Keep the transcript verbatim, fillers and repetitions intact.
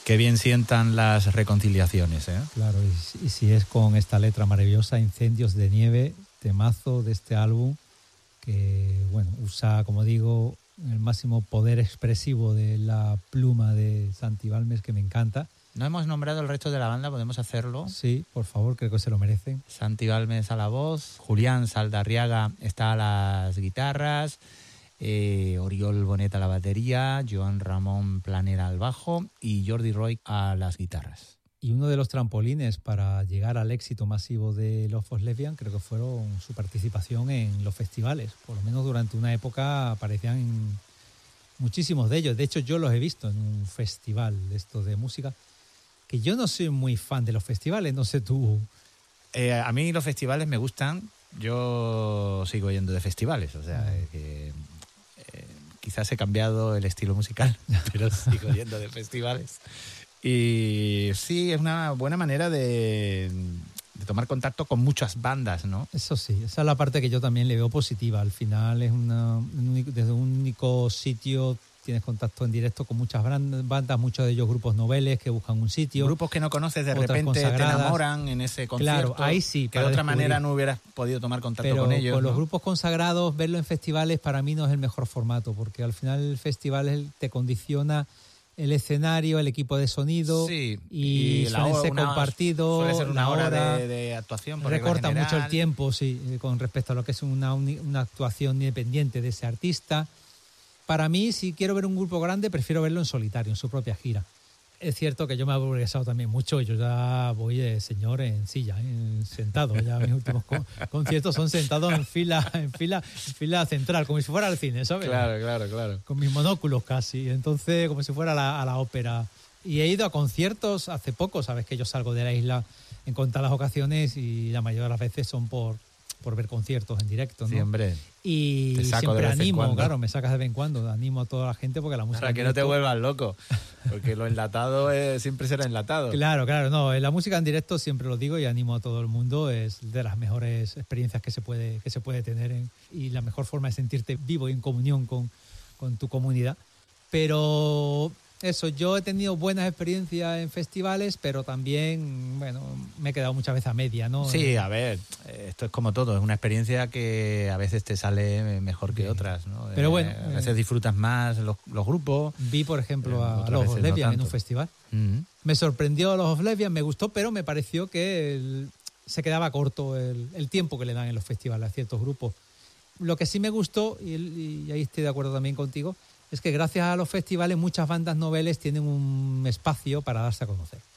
Qué bien sientan las reconciliaciones, ¿eh? Claro, y, y si es con esta letra maravillosa, Incendios de Nieve, temazo de este álbum, que, bueno, usa, como digo, el máximo poder expresivo de la pluma de Santi Balmes, que me encanta. No hemos nombrado el resto de la banda, ¿podemos hacerlo? Sí, por favor, creo que se lo merecen. Santi Balmes a la voz, Julián Saldarriaga está a las guitarras, eh, Oriol Bonet a la batería, Joan Ramón Planera al bajo y Jordi Roy a las guitarras. Y uno de los trampolines para llegar al éxito masivo de Love of Lesbian creo que fueron su participación en los festivales. Por lo menos durante una época aparecían en muchísimos de ellos. De hecho, yo los he visto en un festival de estos de música, que yo no soy muy fan de los festivales, no sé tú. Eh, a mí los festivales me gustan, yo sigo yendo de festivales, o sea, eh, que eh, quizás he cambiado el estilo musical, pero sigo yendo de festivales. Y sí, es una buena manera de, de tomar contacto con muchas bandas, ¿no? Eso sí, esa es la parte que yo también le veo positiva. Al final es una, un único, desde un único sitio tienes contacto en directo con muchas bandas, muchos de ellos grupos noveles que buscan un sitio. Grupos que no conoces, de repente te enamoran en ese concierto. Claro, ahí sí. Que de otra descubrir. manera no hubieras podido tomar contacto Pero con ellos. Con ¿no? los grupos consagrados, verlo en festivales para mí no es el mejor formato, porque al final el festival te condiciona el escenario, el equipo de sonido, sí, y, y suele hora, ser una, compartido. Suele ser una hora, hora de, de actuación. Por recorta general. mucho el tiempo, sí, con respecto a lo que es una, una actuación independiente de ese artista. Para mí, si quiero ver un grupo grande, prefiero verlo en solitario, en su propia gira. Es cierto que yo me he aburguesado también mucho, yo ya voy de señor en silla, ¿eh? Sentado. Ya mis últimos con, conciertos son sentados en fila, en fila, en fila central, como si fuera al cine, ¿sabes? Claro, claro, claro. Con mis monóculos casi, entonces como si fuera a la, a la ópera. Y he ido a conciertos hace poco, sabes que yo salgo de la isla en contadas ocasiones y la mayoría de las veces son por, por ver conciertos en directo, ¿no? Sí, hombre. Y siempre animo, claro, me sacas de vez en cuando, animo a toda la gente porque la música... Para que no te vuelvas loco, porque lo enlatado es, siempre será enlatado. Claro, claro, no, la música en directo siempre lo digo y animo a todo el mundo, es de las mejores experiencias que se puede, que se puede tener en, y la mejor forma de sentirte vivo y en comunión con, con tu comunidad. Pero eso, yo he tenido buenas experiencias en festivales, pero también, bueno, me he quedado muchas veces a media, ¿no? Sí, a ver, esto es como todo, es una experiencia que a veces te sale mejor que otras, ¿no? Pero bueno, a veces eh, disfrutas más los, los grupos. Vi, por ejemplo, a Love of Lesbian no en un festival. Uh-huh. Me sorprendió Love of Lesbian, me gustó, pero me pareció que el, se quedaba corto el, el tiempo que le dan en los festivales a ciertos grupos. Lo que sí me gustó, y, y ahí estoy de acuerdo también contigo, es que gracias a los festivales muchas bandas noveles tienen un espacio para darse a conocer.